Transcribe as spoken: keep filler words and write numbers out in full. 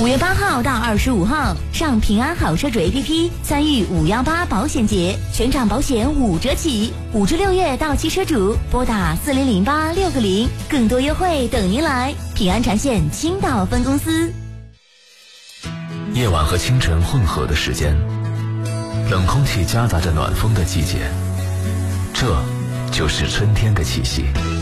五月八号到二十五号，上平安好车主 A P P 参与五幺八保险节，全场保险五折起。五至六月到期车主拨打四零零八六个零，更多优惠等您来。平安产险青岛分公司。 夜晚和清晨混合的时间，冷空气夹杂着暖风的季节，这就是春天的气息。